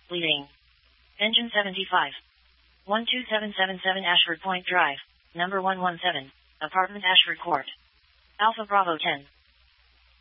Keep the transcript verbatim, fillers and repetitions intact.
leading. Engine seventy-five. one two seven seven seven Ashford Point Drive, number one one seven, apartment Ashford Court. Alpha Bravo ten.